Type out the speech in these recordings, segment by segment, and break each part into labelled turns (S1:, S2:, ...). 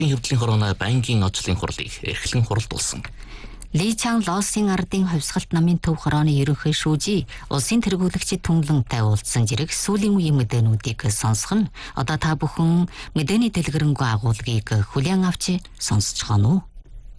S1: Хэвлэлийн хорооны банкийн ажлын хурлыг эрхлэн хуралдуулсан.
S2: Ли Чан Лосын ардын хувьсгалт намын төв хорооны ерөнхий шүүжий улсын тэргүүлэгчид түнлэнтэй уулзсан зэрэг сүүлийн үеийн мэдээнүүдийг сонсох нь одоо та бүхэн мэдээний дэлгэрэнгүй агуулгыг хүлээн авч сонсож байгаа нь.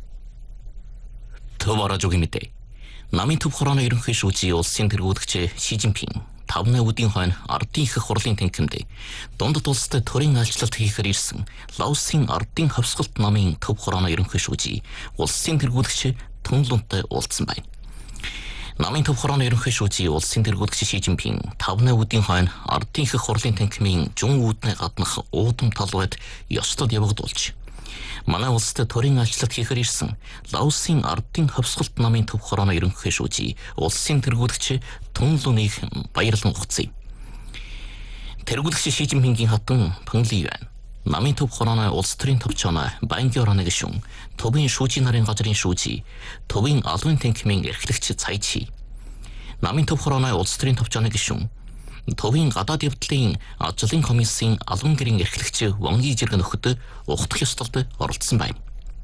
S1: Төв ороогийн мэдээ. Намын төв хорооны ерөнхий шүүжий улсын тэргүүлэгч Ши Жинпин 5 өдрийн хойно ардын их хурлын тэнхимд дундад улсад төрийн айлчлалт хийхээр ирсэн Лаосын ардын хувьсгалт намын төв хорооны ерөнхий шүүжий улсын тэргүүлэгч Түнлүнтэй уулзсан байна. Намын төв хорооны ерөнхий шүүжий улсын тэргүүлэгч Ши Жинпин 5 өдрийн хойно ардын их хурлын тэнхимийн жун үүднээ гаднах уудам талбайд ёслол явагдуулж манай улсад төрийн айлчлалт хийхээр ирсэн Лаосын ардын хувьсгалт намын төв хорооны ерөнхий шүүжий улсын тэргүүлэгч Түнлүнийг баярлан ухацсан. Тэргүүлэгч Ши Жинпингийн хатан Пэнли Юань намын төв хорооны улс төрийн төвчөөнө банкийн орооны гишүүн төвийн шүүжийн нарын газрын шүүжий төвийн албан тэнхимийн эрхлэгч Цай Чи намын төв хорооны улс төрийн төвчөөнө гишүүн төвийн гадаад явдлын ажлын комиссийн албан гэрийн эрхлэгч Ван Ижирг нөхөд ухтах ёслолд оролцсон байна.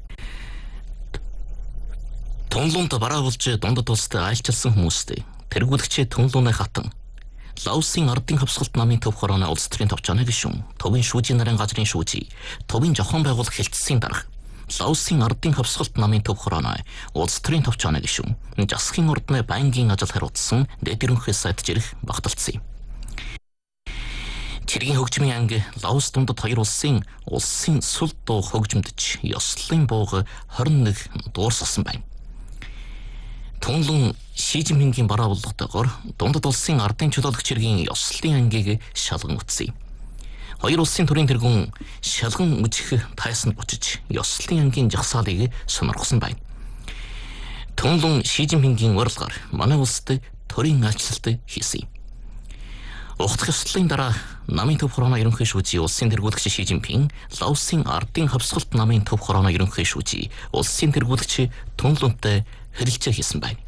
S1: Түнлүнд бараа болж дундад улсад айлчилсан хүмүүст тэргүүлэгч Түнлүний хатан Лаосын ардын хувьсгалт намын төв хорооны улс төрийн төвчөөнө гишүүн төвийн шүүжийн нарын газрын шүүжий төвийн жохон байгууллага хэлтсийн дарга Лаосын ардын хувьсгалт намын төв хорооны улс төрийн төвчөөнө гишүүн засгийн ордны банкийн ажил хариуцсан дэд ерөнхий сайд жирэх багталцсан юм. Цэргийн хөгжмийн анги Лаос дундад хоёр улсын сүл дуу хөгжмөдөж ёслолын бууг 21 дуурсгасан байна. Түнлэн Ши Жинпингийн бараа болготойгоор дундад улсын ардын чөлөөлөгч хэргийн ёслолын ангийг шалган үтсэн. Хоёр улсын төрийн тэргүүн шалган үжих тайсанд бочиж ёслолын ангийн жагсаалыг сонирхсан байна. Түнлэн Ши Жинпингийн урилгаар манай улсад төрийн айлчлалт хийсэн. Ухтах ёслолын дараа намын төв хорооны ерөнхий шүүжий улсын тэргүүлэгч Ши Жинпин Лаосын ардын хувьсгалт намын төв хорооны ерөнхий шүүжий улсын тэргүүлэгч Түнлүнтэй хэрэлцээ хийсэн байна.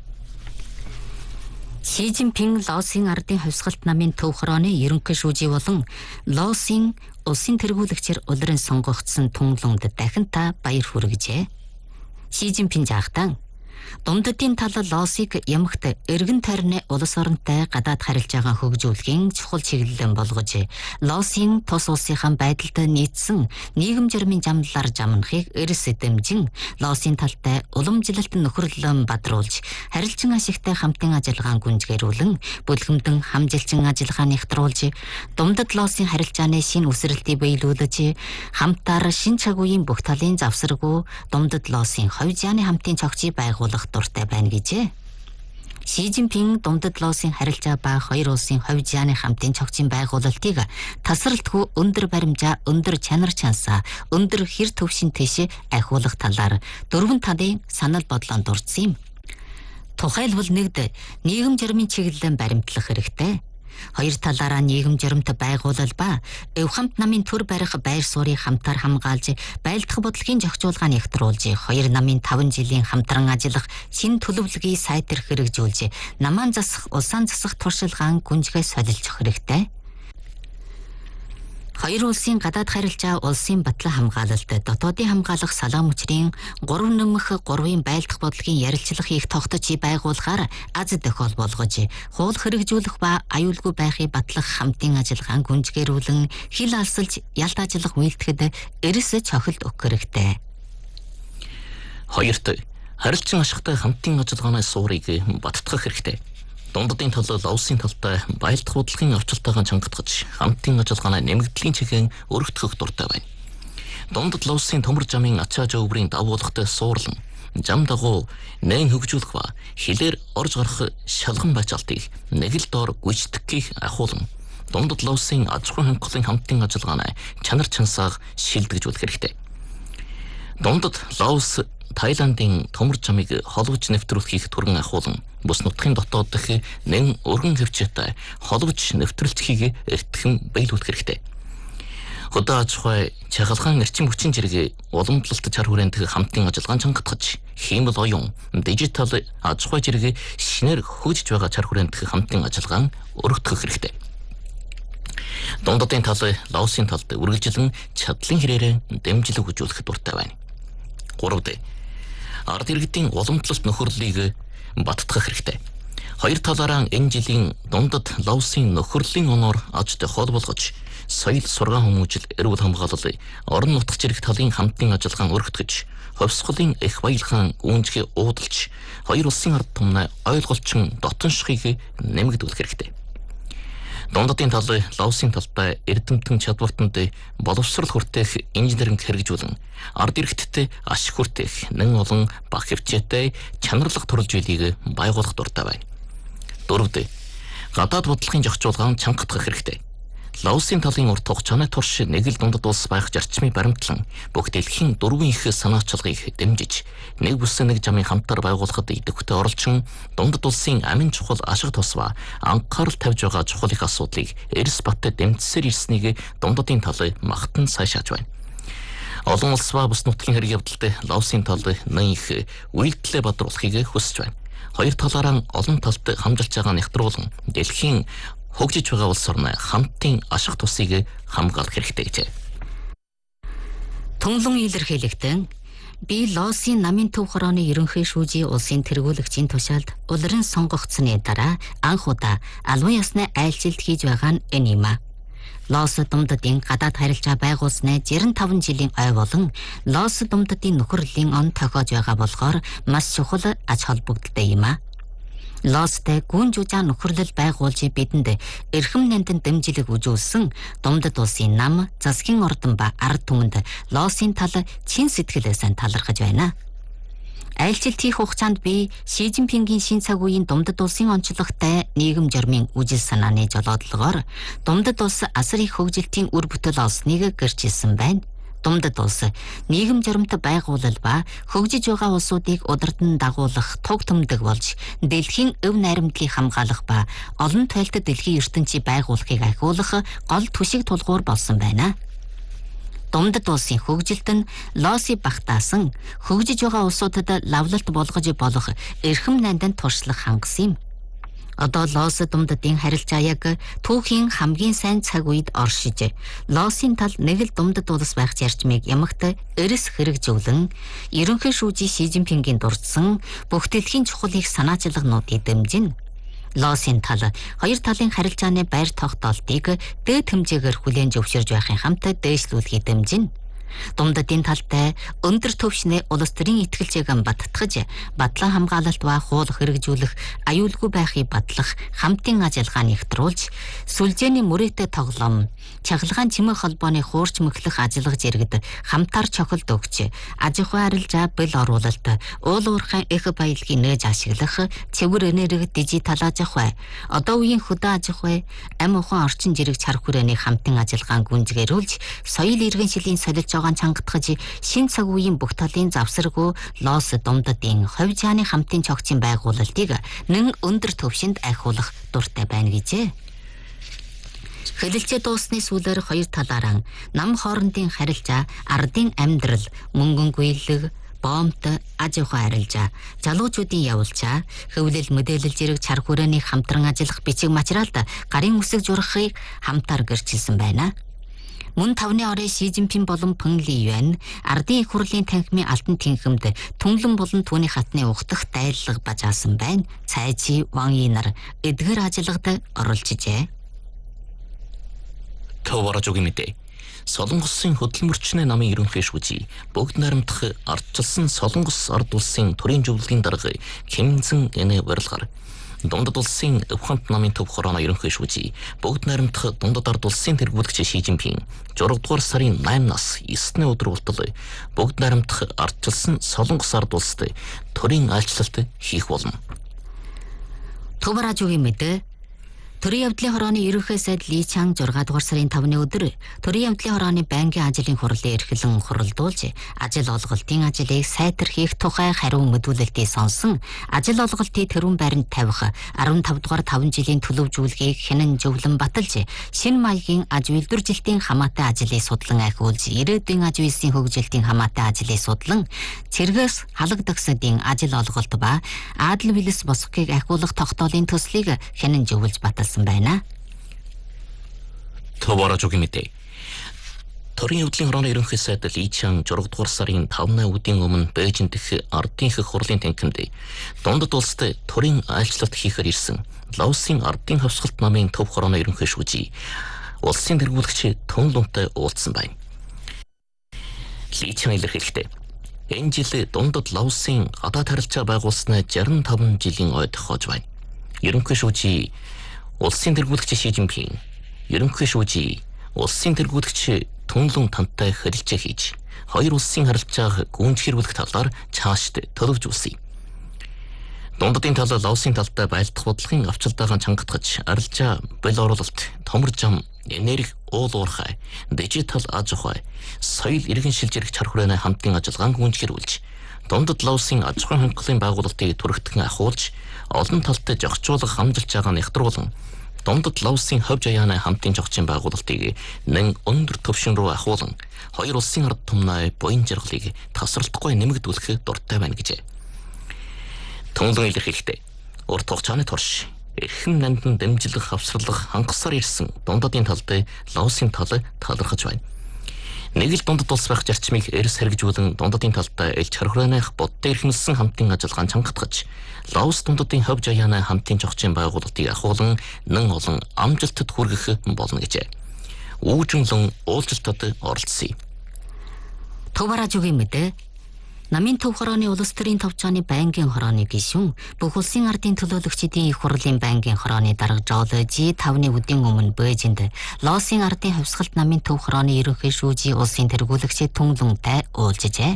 S2: Ши Жинпин Лаосын ардын хувьсгалт намын төв хорооны ерөнхий шүүжий болон Лаосын улсын тэргүүлэгчээр улиран сонгогдсон Түнлүнд дахин та баяр хүргэжээ. Ши Жинпин жаахтан дундадын тал Лаосыг ямагт эргэн тойрны улс оронтой гадаад харилцаагаа хөгжүүлэхийн чухал чиглэл болгож Лаосын тус улсынхаа байдалд нийцсэн нийгэм жирмийн замналаар жамнахыг эрс эдэмжин Лаосын талтай уламжлалт нөхөрлөлөө бадруулж харилцан ашигтай хамтын ажиллагаан гүнзгийрүүлэн бүлгэмдэн хамжилчин ажиллагаа нэгтруулж дундад Лаосын харилцааны шинэ үсрэлтийг биелүүлж хамтаар шин цаг үеийн бүх талын завсаргүй дундад Лаосын хувь зяаны хамтын цогцыг байгуулах дуртай байна гэжээ. Ши Жинпин дундад Лаосын харилцаа ба хоёр улсын хувь зяаны хамтын цогцын байгуулалтыг тасралтгүй өндөр баримжаа, өндөр чанар чансаа, өндөр хэр төвшин тэш ахиулах талаар 4 талын санал бодлоонд дурдсан юм. Тухайлбал нэгд нийгэм жирмийн чиглэлээр баримтлах хэрэгтэй. Хоёр талаараа нийгэм жиремт байгуулал ба өв хамт намын төр барих байр суурийг хамтаар хамгаалж, байлдах бодлогын зохицуулгааг нэгтруулж, хоёр намын 5 жилийн хамтран ажиллах шинэ төлөвлөгөөийг сайтар хэрэгжүүлж, намаан засах, улсаан засах туршилгаан гүнзгий солилж хэрэгтэй. Хоёр улсын гадаад харилцаа улсын батлан хамгаалалт, дотоодын хамгаалах салаа мөчрийн 3-3-ийн байлдах бодлогын ярилцлага хийх тогтож байгуулахаар аз тохиол болгож, хуул хэрэгжүүлэх ба аюулгүй байхыг батлах хамтын ажиллагаан гүнзгийрүүлэн хил алсалж ялт ажиллах үйлдэхэд эрс цохилт өгөх хэрэгтэй.
S1: Хоёрт харилцан ашигтай хамтын ажиллагааны суурийг баттгах хэрэгтэй. Дундадын тал Лаосын талтай байлдах бодлогын орчилтойгоо чангатгаж хамтын ажиллагааны нэмэгдлийн чиглэн өргөдгөх дуртай байна. Дундад Лаосын төмөр замын ачаа жөврийн давуулгатай суурлан зам дагуу нээн хөгжүүлэх ба хилээр орж гарах шалган бачаалтыг нэг л доор гүйцэтгэхийг ахуулан дундад Лаосын аж ахуйн хангалтын хамтын ажиллагааны чанар чансааг шилдэгжүүлэх хэрэгтэй. Дундад Лаос Тайландын төмөр замыг холбож нэвтрүүлэхийг түргэн ахуулан бус нутгийн дотоод дэх нэн өргөн хөвчтэй холбож нэвтрүүлэхийг эртхэн биелүүлэх хэрэгтэй. Хөдөө аж ахуй, чагалгаан эрчим хүчин зэрэг уламжлалт чар хүрээнд хамтын ажиллагаан чангатгаж, хиймэл оюун, дижитал аж ахуй зэрэг шинээр хөгжиж байгаа чар хүрээнд хамтын ажиллагаан өргөдгөх хэрэгтэй. Дундадын тал Лаосын талд үргэлжлэн чадлын хэрээр дэмжлэг үзүүлэх дуртай байна. 3. Ард иргэдийн уламжлалт нөхөрлөлийг баттгах хэрэгтэй. Хоёр талаараа энэ жилийн дундад Лаосын нөхөрлийн оноор ажид холбоолгож, соёл сургаан хүмүүжил, эрүүл хамгаалал, орон нутгч ирэх талын хамтын ажиллагаан өргөтгөж, ховсголын их баялгаан үүнжгээ уудалж, хоёр улсын ард түмний ойлголцсон дотношхыг нэмэгдүүлэх хэрэгтэй. Дундадын тал Лаосын талтай эрдэмтэн чадвартанд боловсрол хүртээх инженеринг хэрэгжүүлэн ард иргэдтэй ашиг хүртээх нэн олон баг хвчээтэй чанарлах төрөлжүүлийг байгуулах дуртай байна. 4. Гадаад бодлогын зохицуулгаан чангатгах хэрэгтэй. Лаосын талын урт хугацааны турш нэг л дундад улс байх зарчмыг баримтлан бүх дэлхийн дөрвөн их санаачлагыг дэмжиж нэг бүсэн нэг жамын хамтаар байгуулахад идэвхтэй оролцсон дундад улсын амин чухал ашиг тусваа анхаарал тавьж байгаа чухал их асуудлыг эрс баттай дэмжсээр ирснийг дундадын тал магтан сайшааж байна. Олон улс ба бус нутгийн хэрэг явдалд Лаосын тал нэн их үйлдэлээ бадруулахыг хүсэж байна. Хоёр талаараа олон талд хамжилж байгаа нэгтруулан дэлхийн хөгжиж байгаа улс орны хамтын ашиг тусыг хамгаалах хэрэгтэй гэжээ.
S2: Тунлан илэрхийлэгтэн би Лаосын намын төв хорооны ерөнхий шүүжийн улсын тэргүүлэгчийн тушаалд улиран сонгогдсны дараа анх удаа албан ёсны айлчилт хийж байгаа нь энэ юм а. Лаос думдадын гадаад харилцаа байгуулсны 65 жилийн ой болон Лаос думдадын нөхөрлөлийн он тохиож байгаа болохоор маш чухал ач холбогдолтой юм а. Лаостай гүн жужаа нөхөрлөл байгуулж бидэнд эрхэм нандин дэмжлэг үзүүлсэн дундад улсын нам, засгийн ордон ба ард түмэнд Лаосын тал чин сэтгэлээсээ талархаж байна. Айлчилт хийх хугацаанд би Ши Цзиньпингийн шин цаг үеийн дундад улсын онцлогтой нийгэм журмын үжил санааны жолоодлогоор дундад улс асар их хөгжилтийн үр бүтээл олсныг гэрчилсэн байна. Дундад улс нийгэм журамт байгуулал ба хөгжиж байгаа улсуудыг удирдан дагуулах туг түмдэг болж дэлхийн өв найрамдлыг хамгаалах ба олон тойлтод дэлхийн ертөнцийг байгуулахыг ахиулах гол түшиг тулгуур болсон байна. Дундад улсын хөгжилт нь Лаоси багтаасан хөгжиж байгаа улсуудад лавлалт болгож болох эрхэм найданд туршлах хангасан юм. Одоо Лаос дундадын харилцаа яг түүхийн хамгийн сайн цаг үед оршиж, Лаосын тал нэг л дундад улс байх зарчмыг ямагт эрс хэрэгжүүлэн, ерөнхий шүүжийн Ши Цзиньпингийн дурдсан бүх дэлхийн чухал их санаачлагнуудыг дэмжинэ. Лаосын тал хоёр талын харилцааны байр тогтоолтыг дээд хэмжээгээр хүлээн зөвшөөрж байхын хамт дээшлүүлэхийг дэмжинэ. Дундадын талтай өндөр төвшний улс төрийн итгэлжээг баттгаж, батлан хамгаалалт ба хууль хэрэгжүүлэх аюулгүй байхыг батлах хамтын ажиллагааг нэгтруулж, сүлжээний мөрөөдтэй тоглоом, чахалгаан чимээ холбооны хуурч мөхлөх ажиллах зэрэгт хамтаар чохолд өгч, аж ахуй арилжаа бэл оруулалт, уул уурхайн их баялагийг нээж ашиглах, цэвэр энерги, дижитал аж ахуй, одоо үеийн хөдөө аж ахуй, амь ухаан орчин зэрэг чар хүрээний хамтын ажиллагааг гүнзгийрүүлж, соёл иргэншилийн солилж чангатгаж шин цаг үеийн бүх талын завсаргүй Лаос дундадын хувь жааны хамтын чогцын байгуулалтыг нэн өндөр төвшөнд ахиулах дуртай байна гэжээ. Хэлэлцээ дуусны сүүлээр хоёр талаараа нам хоорондын харилцаа, ардын амьдрал, мөнгөн гүйлэг, боомт, аж ахуй арилжаа, залуучуудын явуулчаа, хөвлөл мэдээлэл зэрэг чар хүрээний хамтран ажиллах бичиг материалд гарын үсэг журахыг хамтаар гэрчилсэн байна. Мөн тавны орой Ши Цзиньпин болон Пэн Лиюань ардын их хурлын танхимын алтан тэнхимд түнлэн болон түүний хатны угтах дайлалга бажаасан байна. Цай Чи, Ван Yi нар эдгээр ажиллагад оролцжээ.
S1: Төвөрөжөгийн мэдээ. Солонгосын хөдөлмөрчний намын ерөнхий шүүжий бүгд найрамдах ардчилсан Солонгос ард улсын төрийн зөвлөлийн дарга Ким Зэн Энэ барилгаар дундад улсын өвхөнт намын төв хорооны ерөнхий шүүжий бүгд найрамдах дундад ард улсын тэргүүлэгч Ши Цзиньпин 6 дугаар сарын 8-наас 9-ны өдөр болтол бүгд найрамдах ардчилсан Солонгос ард улсад төрийн айлчлалт хийх болно.
S2: Төвөрөжөгийн мэдээ. Төрийн явдлын хорооны ерөнхий сайд Ли Чанг 6 дугаар сарын 5-ны өдөр төрийн явдлын хорооны байнгын ажлын хурлын эрхлэн хуралдуулж, ажил олголтын ажлыг сайтар хийх тухай хариу мэдүүлэлтийг сонсон, ажил олголтын тэрүүн байранд тавих 15 дугаар 5 жилийн төлөвжүүлгийг хянан зөвлөн баталж, шинэ маягийн аж үйлдвэржилтийн хамаатай ажлыг судлан ахиулж, ирээдүйн аж үйлсийн хөгжилтийн хамаатай ажлыг судлан, цэргээс халагдагсдын ажил олголт ба Аадл Виллис босгохыг ахиулах тогтоолын төслийг хянан зөвлөж баталсан байна.
S1: Товарожгийн мэдээ. Торын явдлын хорооны ерөнхий сайд Ли Чан 6 дугаар сарын 5-ны өдрийн өмнө Бээжин дэх ардын их хурлын танхимд дундад улсад торын айлчлалт хийхээр ирсэн Лаосын ардын хавсгалт намын төв хорооны ерөнхий шүүжий улсын тэргүүлэгч Тун Лунтай уулзсан байна. Ли Чан илэрхийлэхдээ энэ жил дундад Лаосын гадаад харилцаа байгуулснаа 65 жилийн ойд хойж байна. Ерөнхий шүүжий улсын тэргүүлэгч Ши Жинпин, ерөнхий шүүжий улсын тэргүүлэгч Тун Лун тантай харилцаа хийж, хоёр улсын харилцааг гүйцэтгэх талаар цаашд төлөвлөж. Дундадын тал Лаосын талтай байлдах бодлогын авчилтаагаа чангатгаж, арилжаа, бэл оруулалт, томор зам, энерги, уул уурхай, дижитал аж ахуй, соёл иргэн шилжирэх чар хүрээний хамтын ажиллагааг гүйцэтгүүлж, дундад Лаосын аж ахуйн хөнгөлөлтийн байгуулалтыг түрэгтгэн ахуулж, олон талтай зохицуулах хамжилж байгаа нэгтруулан дундад Лаосын ховж аяаны хамтын зохицын байгуулалтыг нэн өндөр түвшин рүү ахуулан хоёр улсын ард түмний буян жаргалыг тасралтгүй нэмэгдүүлэх дуртай байна гэжээ. Тун Лун илэрхийлэхдээ урт хугацааны турш эрхэм нандин дэмжлэг хавсралах хангасаар ирсэн дундадын талд Лаосын тал талархаж байна. Нэг л дундад улс байх зарчмыг эрс хэрэгжүүлэн дундадын талд элч хархрааных бодтой эрхэмлсэн хамтын ажиллагаан чангатгаж, Лаос дундадын ховж аяаны хамтын зохицын байгуулалтыг ахуулан нэн олон амжилтад хүргэх болно гэжээ. Үүжин Лун уулзалтад оролцсон.
S2: Товарожгийн мэдээ. Намын төв хорооны улс төрийн товчооны байнгын хорооны гишүүн бүх улсын ардын төлөөлөгчдийн их хурлын байнгын хорооны дарга Жолжи 5-ны өдрийн өмнө Бээжинд Лаосын ардын хавсгалт намын төв хорооны ерөнхий шүүжий улсын тэргүүлэгч Тун Лунтай уулзжээ.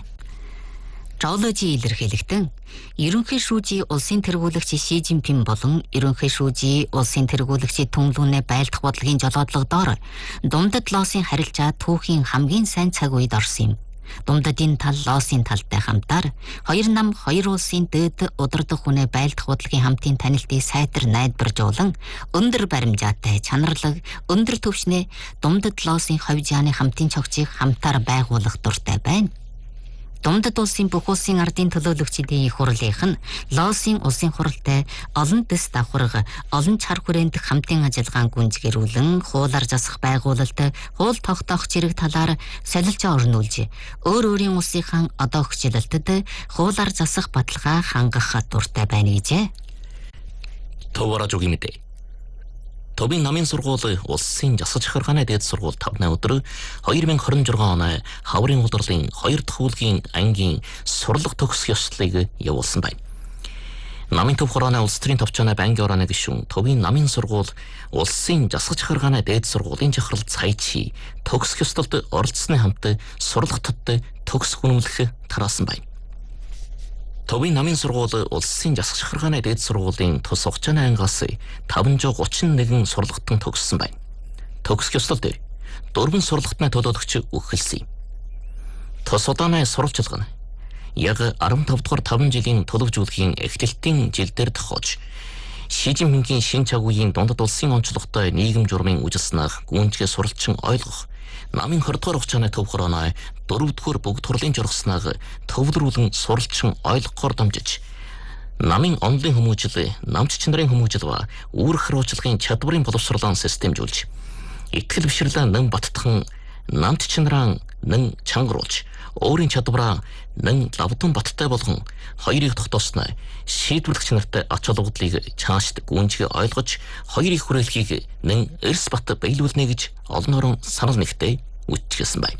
S2: Жолжи илэрхийлэхдээ ерөнхий шүүжий улсын тэргүүлэгч Ши Жинпин болон ерөнхий шүүжий улсын тэргүүлэгч Тун Лунны байлдах бодлогын жолоодлогодоор дундад Лаосын харилцаа түүхийн хамгийн сайн цаг үед орсон юм. Дундадын тал Лаосын талтай хамтаар хоёр нам хоёр улсын дэд удирдах хүнээ байлдах бодлогын хамтын танилтыг сайтар найдваржуулан өндөр баримжаатай чанарлаг өндөр түвшний дундад Лаосын ховж аяаны хамтын цогцыг хамтаар байгуулах дуртай байна. Дундад улсын бүх улсын ардын төлөөлөгчдийн их хурлынх нь Лаосын улсын хуралтай олон дэс давхарга олон чар хүрээнтэх хамтын ажиллагаан гүнзгийрүүлэн хуулаар засах байгуулалт хуул тогтоох зэрэг талаар солилцоо өрнүүлж өөр өөрийн улсынхан одоо хүчлэлтэд хуулаар засах баталгаа хангах дуртай байна гэжээ.
S1: Товарожгийн мэдээ. Товын намын сургууль улсын засаж захиргааны дээд сургууль 5-ны өдөр 2026 оны хаврын удирлын 2 дахь хүүлгийн ангийн сурлах төгсөх ёслолыг явуулсан байна. Намын төв хорооны улс төрийн товчооны байнгын хорооны гишүүн Товын намын сургууль улсын засаж захиргааны дээд сургуулийн захирал цайчи төгсөх ёслолд оролцсны хамт сурлагтад төгс хүнүүлэх тараасан байна. Товын намын сургууль улсын засаг захиргааны дээд сургуулийн тус хугацааны ангаас 531 сурлагтан төгссөн байна. Төгсөх ёслол дээр 4 сурлагтны төлөөлөгч өгөхөлсөн юм. Тус удааны сурвалжилга нь яг 15 дугаар 5 жилийн төлөвжүүлэхийн эхлэлтийн жилдээр тохиож Ши Жинпингийн шин цаг үеийн дундад улсын онцлогтой нийгэм журмын үжилснах гүнзгий суралцсан ойлгох намын 20 дугаар хугацааны төв хорооны 4-р бүгд хурлын жургаснаг төвлөрүүлэн суралцсан ойлгохоор дамжиж намын онлын хүмүүжил, намч чанарын хүмүүжил ба үүрэг хариуцлагын чадварын боловсруулан системжүүлж итгэл бишрлэн нэн баттхан намч чанараа нэн чангаруулж өөрийн чадвараа нэн лавдан баттай болгон хоёрыг тогтоосноо шийдвэрлэгч нартай ач холбогдлыг цаашд гүнзгий ойлгож хоёрыг хүрээлхийг нэн эрс бат биелүүлнэ гэж олон орон санал нэгтээ үтчихсэн байна.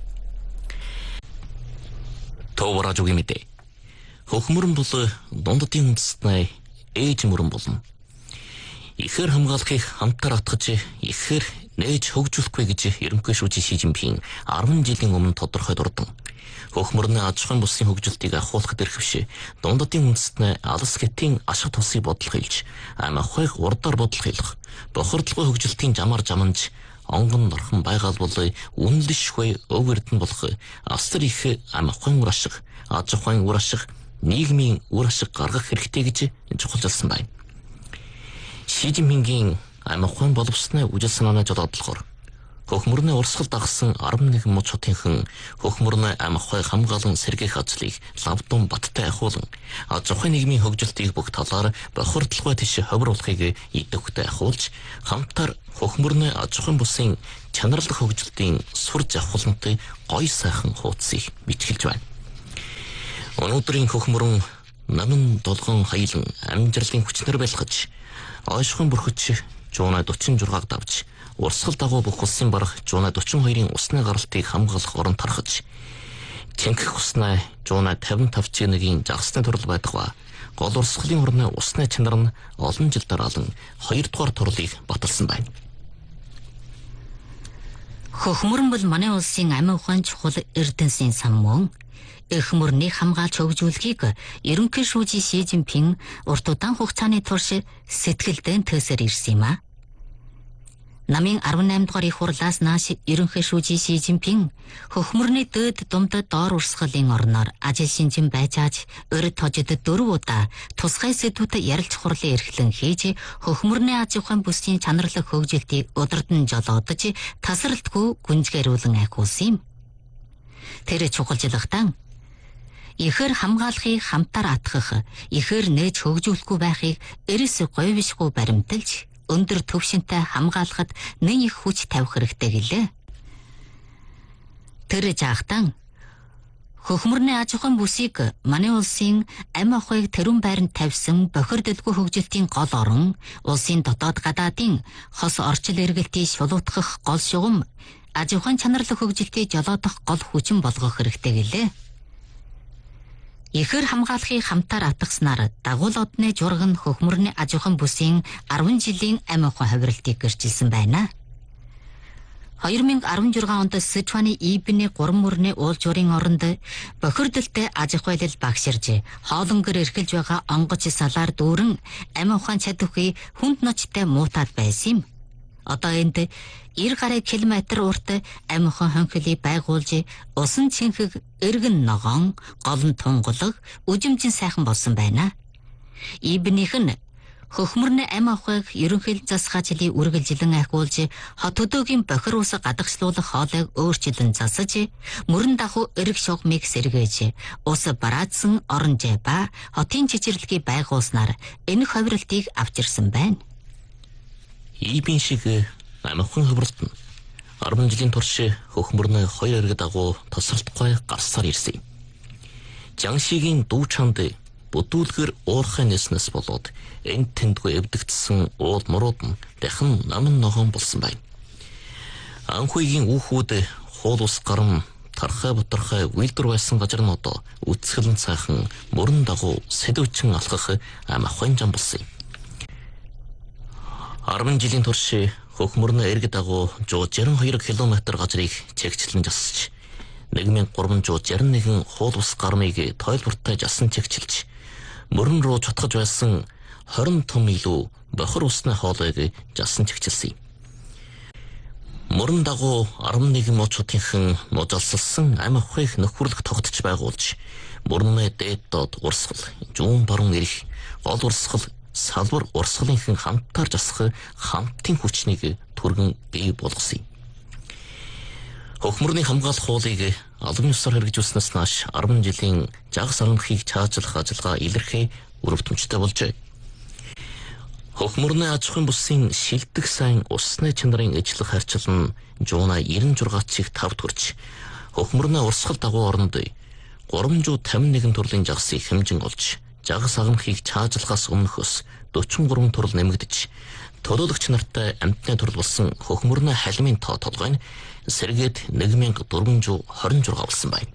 S1: Товарожгийн мэдээ. Хөхмөрөн бол дундадын үндэстний ээж мөрөн болно. Ихэр хамгаалахыг хамтаар атгаж ихэр нээж хөгжүүлэхгүй гэж ерөнхий шүүжий Ши Жинпин 10 жилийн өмнө тодорхой дурдан. Хөхмөрний аж ахуйн бүсийн хөгжилтийг ахуулахад эрхэвш дундадын үндэстний алс гэтийн ашиг тусыг бодлого хэлж ам ахуйг урдаар бодлого хэлэх бохирдлогын хөгжилтийн жамаар жаманж онгон норхон байгаал бол үнэлшгүй өвөрдөн болох асар их ам ахуйн үр ашиг аж ахуйн үр ашиг нийгмийн үр ашиг гаргах хэрэгтэй гэж чухалчилсан байна. Ши Жинпингийн ам ахуйн боловсны үжил санааны жолоодлохоор хөхмөрний урсгал дагсан 11 муч хотынхан хөхмөрний ам ахуй хамгаалан сэргээх ажлыг лавдун баттай ахуулан аж ахуйн нийгмийн хөгжилтийг бүх талаар бохирдлогой тийш ховруулахыг идэвхтэй ахуулж хамтаар хөхмөрний аж ахуйн бүсийн чанарлах хөгжилтийн сур завхлантай гоё сайхан хуудсыг бичгэлж байна. Өнөөдрийн хөхмөрөн намын долгон хаялан амжирлын хүчнэр байлгаж, ойшхон бүрхэж жуунай 46-г давж, урсгал дагуу бүх улсын бараг жуунай 42-ын усны гаралтыг хамгаалах орон тархаж, чингэх уснаа жуунай 55-1-ийн жагсны төрөл байдгаа гол урсгалын орны усны чанар нь олон жил дараалан 2 дугаар турлыг баталсан байна.
S2: Хөхмөрөн бол манай улсын амин ухаан чухал эрдэнэсийн сан мөн. Их мөрнийг хамгаалж хөгжүүлэхийг ерөнхий шүүжий Ши Жинпин урт удаан хугацааны турш сэтгэлдээ төсөөр ирсэн юм а. Намын 18 дугаар их хурлаас нааш ерөнхий шүүжий Ши Жинпин хөхмөрний дээд думдад доор урсгалын орноор ажил шинжин байжааж өрөд тожид 4 удаа тусгай сэдвүүдэд ярилж хурлын эрхлэн хийж хөхмөрний аж ахуйн бүсийн чанарлах хөгжилтийг удирдан жолоодож тасралтгүй гүнзгийрүүлэн ахиулсан юм. Тэр чухалчлагтан ихэр хамгаалахыг хамтаар атгах, ихэр нээж хөгжүүлэхгүй байхыг эрс говьшгүй баримталж өндөр төвшөнтэй хамгаалахад нэг их хүч тавих хэрэгтэй гэлээ. Тэр жаахтан хөхмөрний аж ахуйн бүсийг манай улсын амь ахуйг тэрүүн байранд тавьсан бохирдолгүй хөгжилтийн гол орон, улсын дотоод гадаадын хос орчил эргэлтийг шулуутгах гол шугам, аж ахуйн чанарлах хөгжилтийг жолоодох гол хүчин болгох хэрэгтэй гэлээ. Ихэр хамгаалахыг хамтаар атгаснаар дагуул одны жураг нь хөхмөрний аж ахуйн бүсийн 10 жилийн амь ахуйн хувиралтыг гэрчилсэн байна. 2016 онд Сычуаны Ибний 3 мөрний уул журийн оронд бохирдолтой аж ахуйлал багширж, хоолонгор эрхэлж байгаа онгоч салаар дүүрэн амь ухаан чадварыг хүнд ночтой муутаад байсан юм. Одоо энд 90 гаруй километр урт амь ухаан хонхилыг байгуулж, усан цэнхэг эргэн ногоон, гол нь тунгалаг, үжимжин сайхан болсон байна. Ибнийх нь хөхмөрний амь ахуйг ерөнхий засгаачлалыг үргэлжлэн ахиулж, хот хөдөөгийн бохир ус гадагшлуулах хоолойг өөрчлөн засаж, мөрөн дагуу эрг шугамыг сэргээж, ус бараадсан оронжээ ба хотын чичирлэгийг байгуулснаар энэ хувиралтыг авчирсан байна.
S1: Ибн шиг амь ахуйн хувиралт нь 10 жилийн турш хөхмөрний 2 эрэг дагуу тосролтгүй гарсаар ирсэн. Жангшигийн дүү чанд бүдүүлгэр уурхай нэснэс болоод энд тэндгүй эвдэгдсэн уул мурууд нь дахин намын ногоон болсон байна. Анхүйгийн үүхүүд хуул ус гарам тархай бутархай үйлдвэр байсан газар нь одоо үцгэлэн цаахан мөрөн дагуу сэдвчин алхах амь ахуйн зам болсон юм. 10 жилийн турш хөхмөрний эрг дагуу 162 км газрыг чигчлэн засч 1361 хуул ус гармыг тойлбортой жасан чигчилж мөрөн рүү чотгож байсан 20 том илүү бохир усны хоолойг жасан чигчилсэн юм. Мөрөн дагуу 11 мочотынхан нужалсалсан амь ахуйг нөхөрлөх тогтож байгуулж мөрний дээд доод урсгал, зүүн баруун эрх, гол урсгал, салбар урсгалынхан хамтаар засах хамтын хүчнийг түргэн бий болгосон юм. Хөхмөрний хамгаалах хуулийг албан ёсоор хэрэгжүүлснээс нааш 10 жилийн жагс аранхийг чаачлах ажиллагаа илэрхий өрөвдмжтэй болжээ. Хөхмөрний аж ахуйн бүсийн шилдэг сайн усны чанарын ижлэх харьцал нь жуунай 96-ыг 5 төрж, хөхмөрний урсгал дагуу оронд 351 төрлийн жагсыг хэмжин олж, жагс аранхийг чаачлахаас өмнөхөөс 43 төрөл нэмэгдэж, төлөөлөгч нартай амьтны төрөл болсон хөхмөрний халимын тоо толгой нь сэргээд 1426 болсон байна.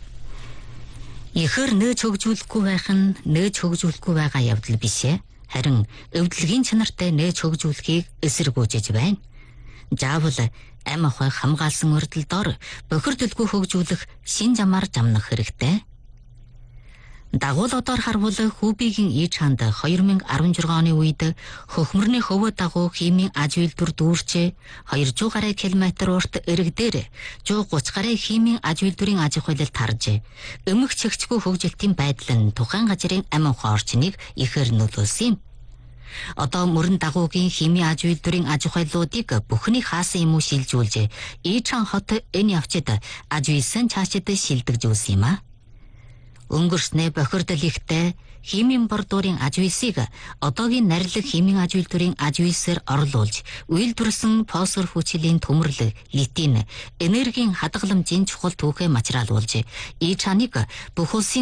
S2: Ихэр нээж хөгжүүлэхгүй байх нь нээж хөгжүүлэхгүй байгаа явдал биш ээ. Харин эвдлэгийн чанартай нээж хөгжүүлэхийг эсэргүүцэж байна. Заавал амь ахуйг хамгаалсан өрдөл дор бохирдолгүй хөгжүүлэх шин замаар замнах хэрэгтэй. Дагуул одоор харвал Хүүбигийн Ичханд 2016 оны үед хөхмөрний хөвөө дагуу химийн аж үйлдвэр дүүрчээ 200 гаруй километр урт эрэг дээр 130 гаруй химийн аж үйлдвэрийн аж ахуйлал тарж, өмөх чигчгүй хөгжилтийн байдал нь тухайн газрын амь ухаан орчныг ихээр нөлөөлсөн юм. Одоо мөрөн дагуугийн химийн аж үйлдвэрийн аж ахуйлуудыг бүхний хаасан юм уу шилжүүлж, Ичхан хот энэ явцад аж үйлсэн цаашид шилдэгжүүлсэн юм а. өнгөрснээ бохирдол ихтэй химийн бор дүүрийн аж үйлсийг одоогийн нарилэг химийн аж үйлдвэрийн аж үйлсээр орлуулж, үйлдвэрлэсэн фосфор хүчилийн төмөрлөг, литин, энергийн хадгаламжийн чухал түүхээ материалуулж, ий чаныг бүх улсын